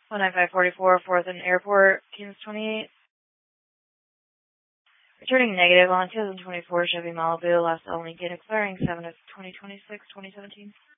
19544, 4th and Airport, Kansas 28. Returning negative on 2024 Chevy Malibu, Los El Lincoln, expiring 7 of 2026, 2017.